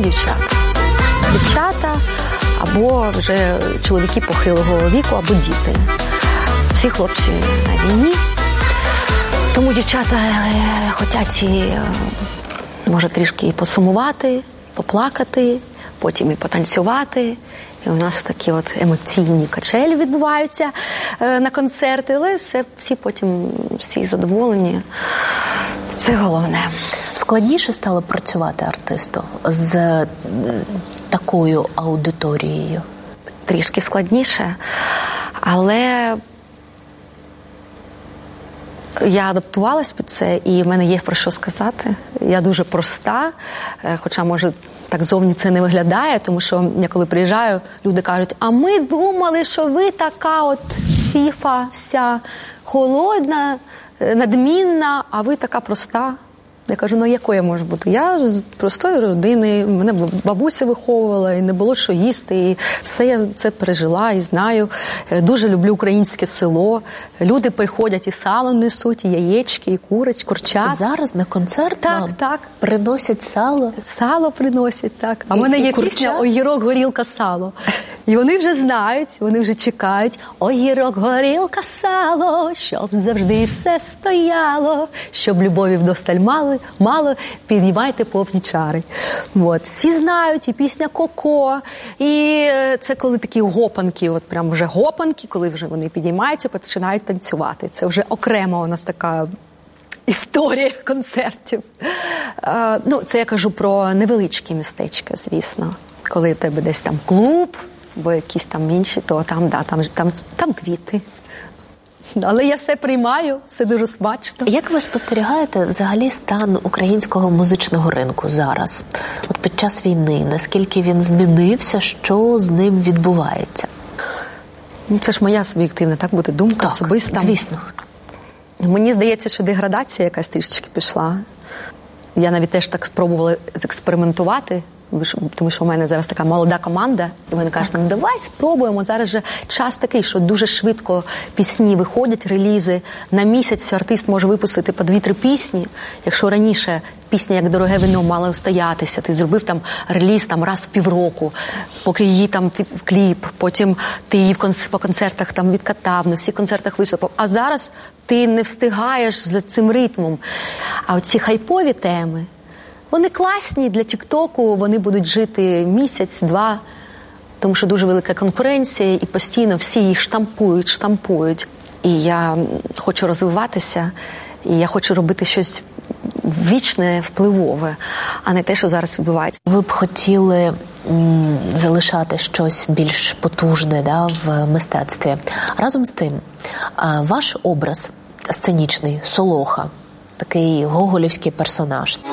дівчата. Дівчата або вже чоловіки похилого віку, або діти. Всі хлопці на війні. Тому дівчата хочуть, може, трішки і посумувати, поплакати, потім і потанцювати. І у нас такі от емоційні качелі відбуваються на концерти, але всі потім задоволені. Це головне. Складніше стало працювати артисту з такою аудиторією? Трішки складніше, але я адаптувалась під це, і в мене є про що сказати. Я дуже проста, хоча, може, так зовні це не виглядає, тому що я коли приїжджаю, люди кажуть, а ми думали, що ви така от фіфа вся холодна, надмінна, а ви така проста. Я кажу, ну якою я можу бути? Я з простої родини, мене бабуся виховувала, і не було що їсти, і все я це пережила і знаю. Дуже люблю українське село. Люди приходять і сало несуть, і яєчки, і курчат. Зараз на концерт так. Приносять сало? Сало приносять, так. А в мене є пісня «Огірок, горілка, сало». І вони вже знають, вони вже чекають. Огірок, горілка, сало, щоб завжди все стояло, щоб любові вдосталь мало, піднімайте повні чари. От. Всі знають, і пісня «Коко», і це коли такі гопанки, от прям вже гопанки, коли вже вони підіймаються, починають танцювати. Це вже окремо у нас така історія концертів. Це я кажу про невеличкі містечка, звісно. Коли в тебе десь там клуб, або якісь там інші, то там квіти. Але я все приймаю, все дуже смачно. Як ви спостерігаєте взагалі стан українського музичного ринку зараз? От під час війни, наскільки він змінився, що з ним відбувається? Це ж моя суб'єктивна, так буде думка особиста. Звісно. Мені здається, що деградація якась трішечки пішла. Я навіть теж так спробувала зекспериментувати, тому що у мене зараз така молода команда, і вони кажуть, ну давай спробуємо, зараз же час такий, що дуже швидко пісні виходять, релізи, на місяць артист може випустити по 2-3 пісні, якщо раніше пісня «Як дороге вино» мала устоятися, ти зробив там реліз там раз в півроку, поки її там кліп, потім ти її по концертах там відкатав, на всіх концертах виступив, а зараз ти не встигаєш за цим ритмом. А оці хайпові теми, вони класні для тік-току, вони будуть жити місяць-два, тому що дуже велика конкуренція, і постійно всі їх штампують. І я хочу розвиватися, і я хочу робити щось вічне, впливове, а не те, що зараз відбувається. Ви б хотіли залишати щось більш потужне в мистецтві. Разом з тим, ваш образ сценічний, Солоха, такий гоголівський персонаж.